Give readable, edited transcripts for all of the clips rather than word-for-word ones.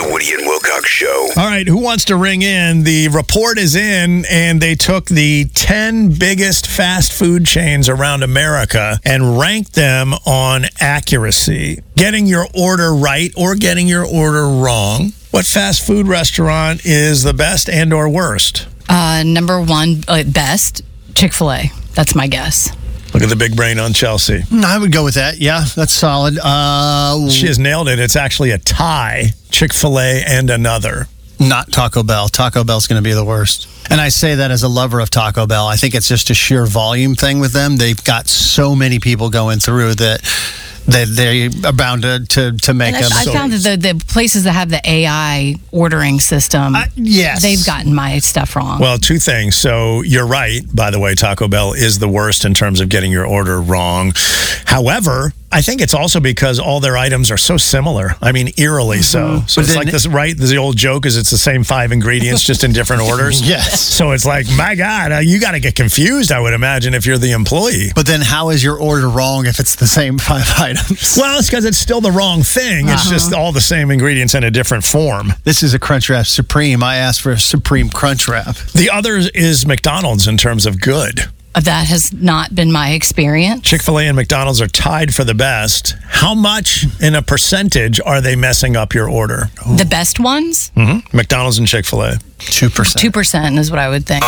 The Woody and Wilcox Show. All right, who wants to ring in? The report is in, and they took the 10 biggest fast food chains around America and ranked them on accuracy. Getting your order right or getting your order wrong. What fast food restaurant is the best and or worst? Number one, best, Chick-fil-A. That's my guess. Look at the big brain on Chelsea. I would go with that. Yeah, that's solid. She has nailed it. It's actually a tie, Chick-fil-A and another. Not Taco Bell. Taco Bell's going to be the worst. And I say that as a lover of Taco Bell. I think it's just a sheer volume thing with them. They've got so many people going through that they are bound to make them. I found that the places that have the AI ordering system, yes, they've gotten my stuff wrong. Well, two things. So you're right, by the way, Taco Bell is the worst in terms of getting your order wrong. However, I think it's also because all their items are so similar. I mean, eerily so. So it's like this, right? The old joke is it's the same 5 ingredients, just in different orders. Yes. So it's like, my God, you got to get confused, I would imagine, if you're the employee. But then how is your order wrong if it's the same 5 items? Well, it's because it's still the wrong thing. It's just all the same ingredients in a different form. This is a Crunchwrap Supreme. I asked for a Supreme Crunchwrap. The other is McDonald's in terms of good. That has not been my experience. Chick-fil-A and McDonald's are tied for the best. How much in a percentage are they messing up your order? The best ones? Mm-hmm. McDonald's and Chick-fil-A. 2%. 2% is what I would think.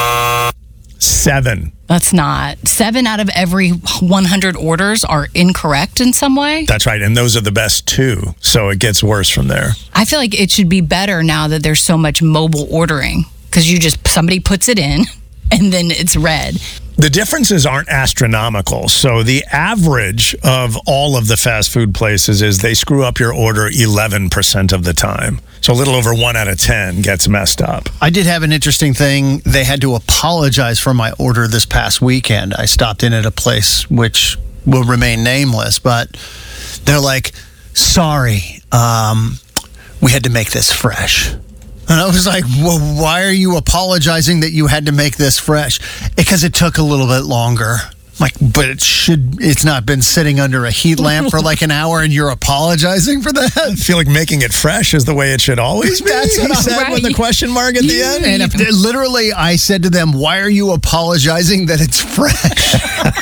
7. That's not. 7 out of every 100 orders are incorrect in some way. That's right. And those are the best 2. So it gets worse from there. I feel like it should be better now that there's so much mobile ordering because somebody puts it in and then it's read. The differences aren't astronomical. So the average of all of the fast food places is they screw up your order 11% of the time. So a little over 1 out of 10 gets messed up. I did have an interesting thing. They had to apologize for my order this past weekend. I stopped in at a place which will remain nameless, but they're like, sorry, we had to make this fresh. And I was like, well, why are you apologizing that you had to make this fresh? Because it took a little bit longer. Like, but it's not been sitting under a heat lamp for like an hour and you're apologizing for that? I feel like making it fresh is the way it should always be. That's what he said with the question mark at the end. And literally, I said to them, why are you apologizing that it's fresh?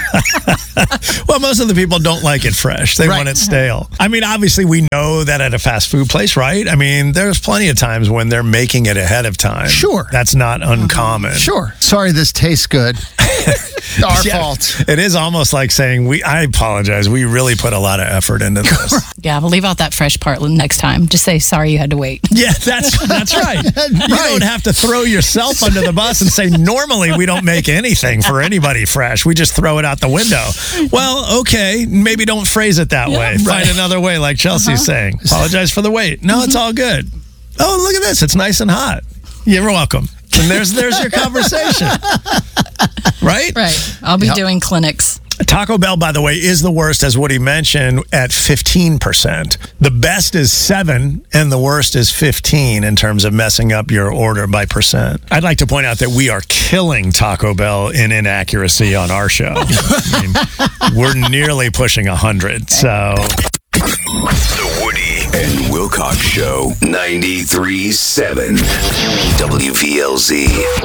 Well, most of the people don't like it fresh. They want it stale. I mean, obviously, we know that at a fast food place, right? I mean, there's plenty of times when they're making it ahead of time. Sure. That's not uncommon. Sure. Sorry, this tastes good. Our fault. It is almost like saying, I apologize. We really put a lot of effort into this. Yeah, we'll leave out that fresh part next time. Just say, sorry you had to wait. Yeah, that's right. You don't have to throw yourself under the bus and say, normally we don't make anything for anybody fresh. We just throw it out the window. Well, okay, maybe don't phrase it that way. Find another way, like Chelsea's saying. Apologize for the wait. No, it's all good. Oh, look at this. It's nice and hot. You're welcome. And there's your conversation. Right? Right. I'll be doing clinics. Taco Bell, by the way, is the worst, as Woody mentioned, at 15%. The best is 7, and the worst is 15 in terms of messing up your order by percent. I'd like to point out that we are killing Taco Bell in inaccuracy on our show. I mean, we're nearly pushing 100, so... The Woody and Wilcox Show, 93.7 WVLZ.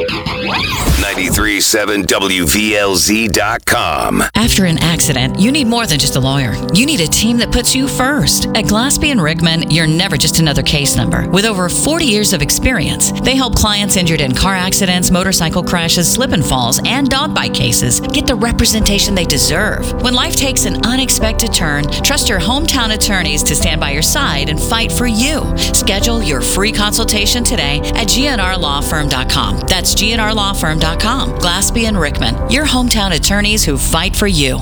93.7 WVLZ.com. After an accident, you need more than just a lawyer. You need a team that puts you first. At Glaspie & Rickman, you're never just another case number. With over 40 years of experience, they help clients injured in car accidents, motorcycle crashes, slip and falls, and dog bite cases get the representation they deserve. When life takes an unexpected turn, trust your hometown attorneys to stand by your side and fight for you. Schedule your free consultation today at GNRLawFirm.com. That's GNRLawFirm.com. Glaspie & Rickman, your hometown attorneys who fight for you.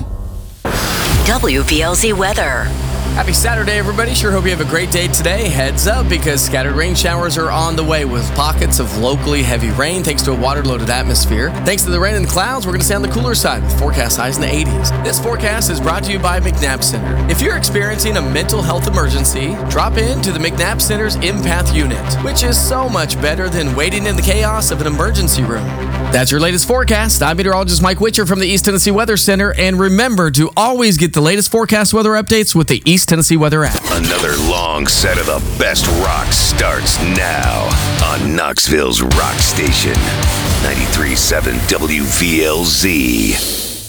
WVLZ weather. Happy Saturday, everybody. Sure hope you have a great day today. Heads up, because scattered rain showers are on the way with pockets of locally heavy rain thanks to a water-loaded atmosphere. Thanks to the rain and the clouds, we're going to stay on the cooler side with forecast highs in the 80s. This forecast is brought to you by McNabb Center. If you're experiencing a mental health emergency, drop in to the McNabb Center's Empath Unit, which is so much better than waiting in the chaos of an emergency room. That's your latest forecast. I'm meteorologist Mike Witcher from the East Tennessee Weather Center, and remember to always get the latest forecast weather updates with the East East Tennessee Weather app. Another long set of the best rock starts now on Knoxville's Rock Station, 93.7 WVLZ.